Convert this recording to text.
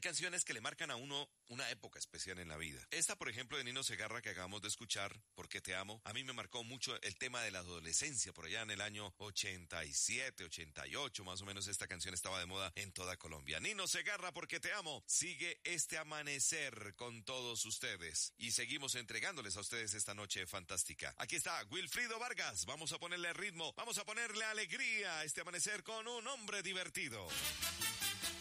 canciones que le marcan a uno una época especial en la vida. Esta, por ejemplo, de Nino Segarra que acabamos de escuchar, Porque te amo, a mí me marcó mucho el tema de la adolescencia, por allá en el año 87, 88, más o menos esta canción estaba de moda en toda Colombia. Nino Segarra, Porque te amo, sigue este amanecer con todos ustedes y seguimos entregándoles a ustedes esta noche fantástica. Aquí está Wilfrido Vargas, vamos a ponerle ritmo, vamos a ponerle alegría a este amanecer con un hombre divertido.